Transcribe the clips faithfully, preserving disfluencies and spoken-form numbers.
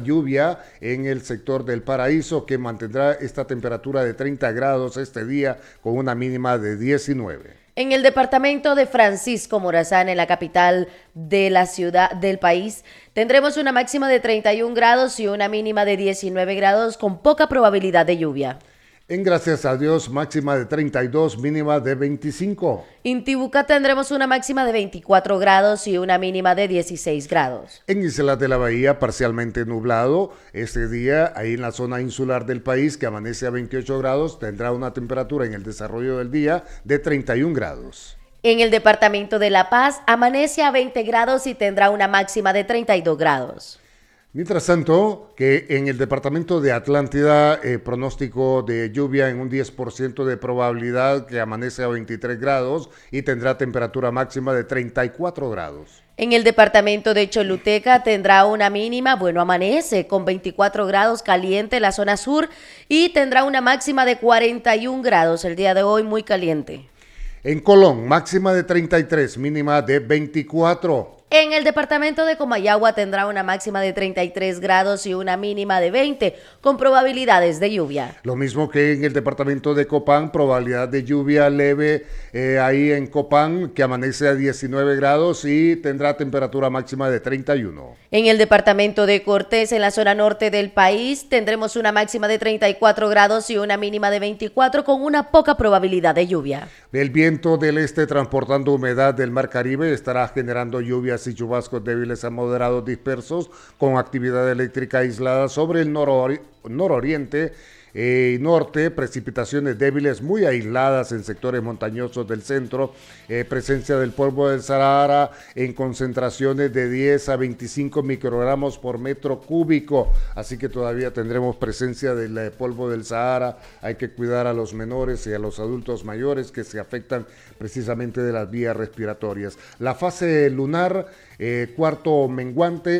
lluvia en el sector del Paraíso, que mantendrá esta temperatura de treinta grados este día con una mínima de diecinueve. En el departamento de Francisco Morazán, en la capital de la ciudad del país, tendremos una máxima de treinta y un grados y una mínima de diecinueve grados con poca probabilidad de lluvia. En Gracias a Dios, máxima de treinta y dos, mínima de veinticinco. En Tibuca tendremos una máxima de veinticuatro grados y una mínima de dieciséis grados. En Islas de la Bahía, parcialmente nublado. Este día, ahí en la zona insular del país, que amanece a veintiocho grados, tendrá una temperatura en el desarrollo del día de treinta y un grados. En el departamento de La Paz, amanece a veinte grados y tendrá una máxima de treinta y dos grados. Mientras tanto, que en el departamento de Atlántida, eh, pronóstico de lluvia en un diez por ciento de probabilidad, que amanece a veintitrés grados y tendrá temperatura máxima de treinta y cuatro grados. En el departamento de Choluteca tendrá una mínima, bueno, amanece con veinticuatro grados, caliente la zona sur, y tendrá una máxima de cuarenta y un grados, el día de hoy muy caliente. En Colón, máxima de treinta y tres, mínima de veinticuatro. En el departamento de Comayagua tendrá una máxima de treinta y tres grados y una mínima de veinte, con probabilidades de lluvia. Lo mismo que en el departamento de Copán, probabilidad de lluvia leve eh, ahí en Copán, que amanece a diecinueve grados y tendrá temperatura máxima de treinta y uno. En el departamento de Cortés, en la zona norte del país, tendremos una máxima de treinta y cuatro grados y una mínima de veinticuatro, con una poca probabilidad de lluvia. El viento del este transportando humedad del Mar Caribe estará generando lluvias y chubascos débiles a moderados dispersos con actividad eléctrica aislada sobre el norori- nororiente y eh, norte, precipitaciones débiles muy aisladas en sectores montañosos del centro, eh, presencia del polvo del Sahara en concentraciones de diez a veinticinco microgramos por metro cúbico, así que todavía tendremos presencia del eh, polvo del Sahara. Hay que cuidar a los menores y a los adultos mayores que se afectan precisamente de las vías respiratorias. La fase lunar, eh, cuarto menguante,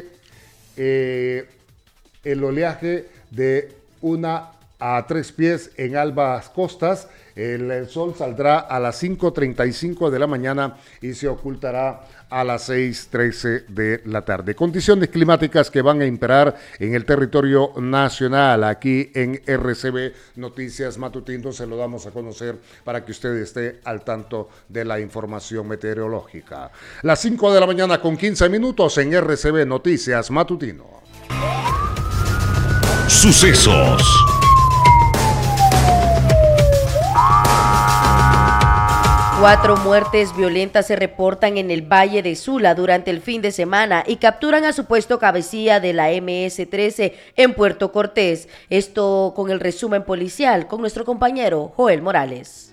eh, el oleaje de una a tres pies en ambas costas. El, el sol saldrá a las cinco treinta y cinco de la mañana y se ocultará a las seis trece de la tarde. Condiciones climáticas que van a imperar en el territorio nacional. Aquí en R C B Noticias Matutino se lo damos a conocer para que usted esté al tanto de la información meteorológica. Las cinco de la mañana con quince minutos en R C B Noticias Matutino. Sucesos. Cuatro muertes violentas se reportan en el Valle de Sula durante el fin de semana y capturan a supuesto cabecilla de la eme ese trece en Puerto Cortés. Esto con el resumen policial con nuestro compañero Joel Morales.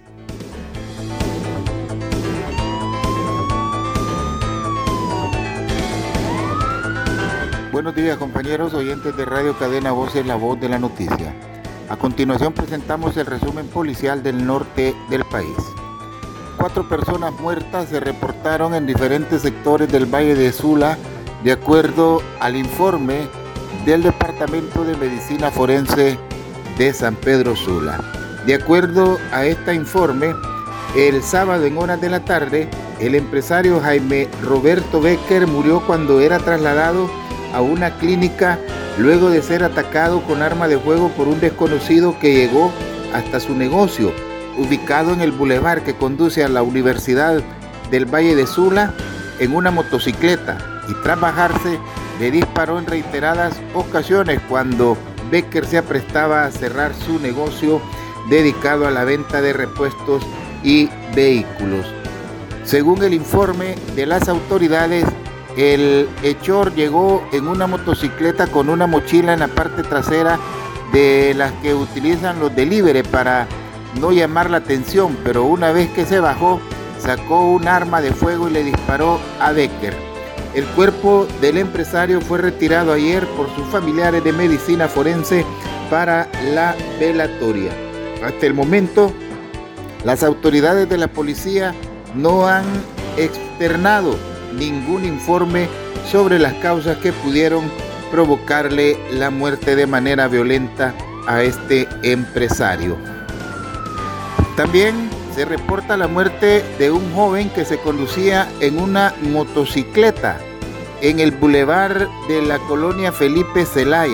Buenos días, compañeros oyentes de Radio Cadena Voces, la voz de la noticia. A continuación presentamos el resumen policial del norte del país. Cuatro personas muertas se reportaron en diferentes sectores del Valle de Sula, de acuerdo al informe del Departamento de Medicina Forense de San Pedro Sula. De acuerdo a este informe, el sábado en horas de la tarde, el empresario Jaime Roberto Becker murió cuando era trasladado a una clínica luego de ser atacado con arma de fuego por un desconocido que llegó hasta su negocio, ubicado en el bulevar que conduce a la Universidad del Valle de Sula, en una motocicleta, y tras bajarse le disparó en reiteradas ocasiones cuando Becker se aprestaba a cerrar su negocio dedicado a la venta de repuestos y vehículos. Según el informe de las autoridades, el hechor llegó en una motocicleta con una mochila en la parte trasera de las que utilizan los delivery para no llamar la atención, pero una vez que se bajó, sacó un arma de fuego y le disparó a Becker. El cuerpo del empresario fue retirado ayer por sus familiares de medicina forense para la velatoria. Hasta el momento, las autoridades de la policía no han externado ningún informe sobre las causas que pudieron provocarle la muerte de manera violenta a este empresario. También se reporta la muerte de un joven que se conducía en una motocicleta en el bulevar de la colonia Felipe Zelaya.